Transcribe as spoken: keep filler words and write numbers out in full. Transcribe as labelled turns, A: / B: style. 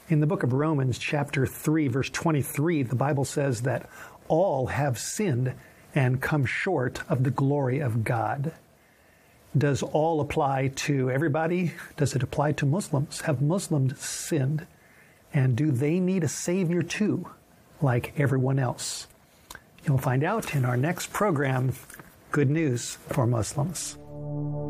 A: In the book of Romans, chapter three, verse twenty-three, the Bible says that all have sinned and come short of the glory of God. Does all apply to everybody? Does it apply to Muslims? Have Muslims sinned? And do they need a Savior too, like everyone else? You'll find out in our next program, Good News for Muslims.